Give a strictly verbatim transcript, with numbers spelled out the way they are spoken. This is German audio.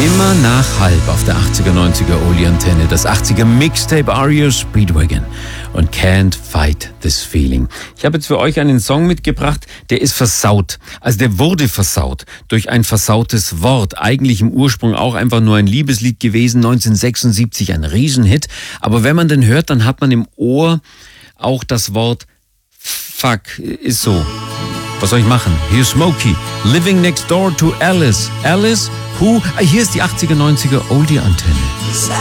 Immer nach halb auf der achtziger neunziger Oldie-Antenne. Das achtziger Mixtape R E O Speedwagon und Can't Fight This Feeling. Ich habe jetzt für euch einen Song mitgebracht, der ist versaut. Also der wurde versaut durch ein versautes Wort. Eigentlich im Ursprung auch einfach nur ein Liebeslied gewesen, neunzehnhundertsechsundsiebzig, ein Riesenhit. Aber wenn man den hört, dann hat man im Ohr auch das Wort Fuck. Ist so. Was soll ich machen? Hier Smokey, Living Next Door to Alice. Alice? Who? Hier ist die achtziger neunziger Oldie-Antenne.